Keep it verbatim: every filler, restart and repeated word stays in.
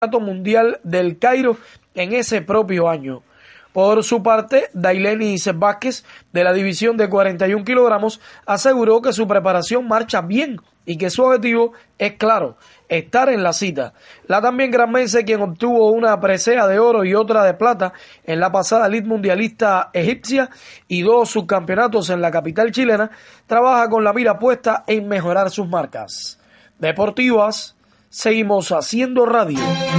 Mundial del Cairo en ese propio año. Por su parte, Dailenis Vázquez, de la división de cuarenta y un kilogramos, aseguró que su preparación marcha bien y que su objetivo es claro, estar en la cita. La también granmense, quien obtuvo una presea de oro y otra de plata en la pasada Elite Mundialista egipcia y dos subcampeonatos en la capital chilena, trabaja con la mira puesta en mejorar sus marcas deportivas. Seguimos haciendo radio.